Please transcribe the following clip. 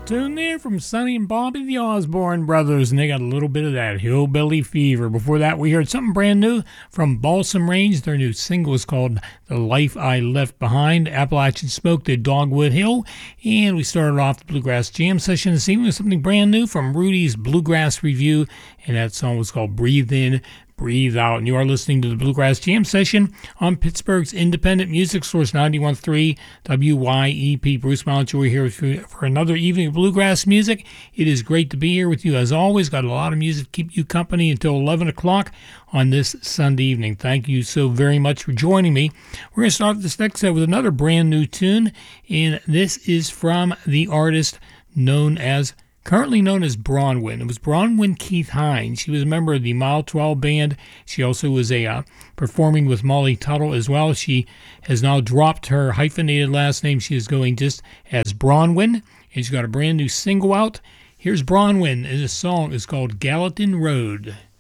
Tune there from Sonny and Bobby the Osborne Brothers, and they got a little bit of that hillbilly fever. Before that, we heard something brand new from Balsam Range. Their new single is called The Life I Left Behind. Appalachian Smoke did Dogwood Hill, and we started off the Bluegrass Jam session this evening with something brand new from Rudy's Bluegrass Review, and that song was called Breathe In, Breathe Out. And you are listening to the Bluegrass Jam session on Pittsburgh's independent music source, 91.3 WYEP. Bruce Malinchure here for another evening of Bluegrass music. It is great to be here with you as always. Got a lot of music to keep you company until 11 o'clock on this Sunday evening. Thank you so very much for joining me. We're going to start this next set with another brand new tune, and this is from the artist currently known as Bronwyn. It was Bronwyn Keith Hines. She was a member of the Mile 12 band. She also was performing with Molly Tuttle as well. She has now dropped her hyphenated last name. She is going just as Bronwyn, and she's got a brand new single out. Here's Bronwyn, and this song is called Gallatin Road.